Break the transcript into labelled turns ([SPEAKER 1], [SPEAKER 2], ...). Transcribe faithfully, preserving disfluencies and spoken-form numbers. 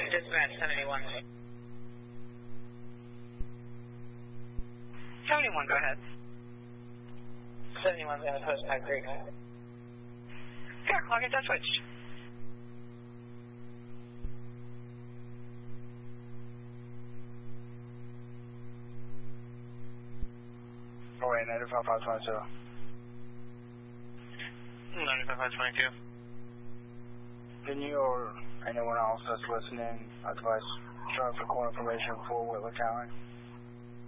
[SPEAKER 1] Dispatch seventy-one.
[SPEAKER 2] seventy-one, go ahead.
[SPEAKER 1] seventy-one's going to post Pine Creek.
[SPEAKER 2] Sure, I'll get that switched.
[SPEAKER 3] Oh, wait, ninety-five five twenty-two.
[SPEAKER 2] ninety-five five twenty-two.
[SPEAKER 3] Can you or anyone else that's listening advise traffic call information for Whitler County?